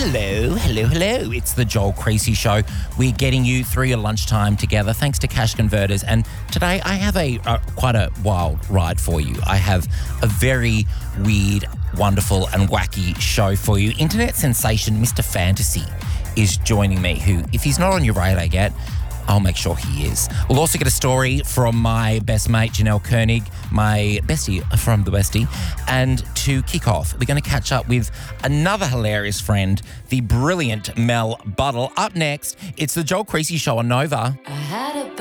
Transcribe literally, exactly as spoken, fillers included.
Hello, hello, hello. It's the Joel Creasy Show. We're getting you through your lunchtime together thanks to Cash Converters. And today I have a, a quite a wild ride for you. I have a very weird, wonderful and wacky show for you. Internet sensation Mister Fantasy is joining me, who, if he's not on your radar yet, I'll make sure he is. We'll also get a story from my best mate, Janelle Koenig, my bestie from the Bestie. And to kick off, we're going to catch up with another hilarious friend, the brilliant Mel Buttle. Up next, it's the Joel Creasy Show on Nova. I had a